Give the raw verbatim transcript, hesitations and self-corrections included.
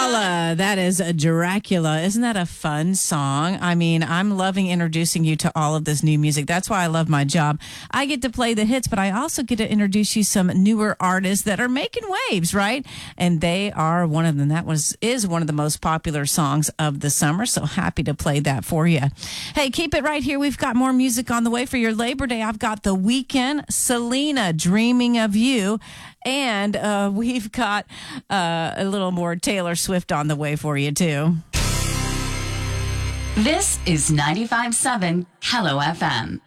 Holla, that is a Dracula. Isn't that a fun song? I mean, I'm loving introducing you to all of this new music. That's why I love my job. I get to play the hits, but I also get to introduce you some newer artists that are making waves, right? And they are one of them. That was is one of the most popular songs of the summer. So happy to play that for you. Hey, keep it right here. We've got more music on the way for your Labor Day. I've got The Weeknd, Selena, Dreaming of You. And uh, we've got uh, a little more Taylor Swift on the way for you, too. This is ninety-five point seven Hello F M.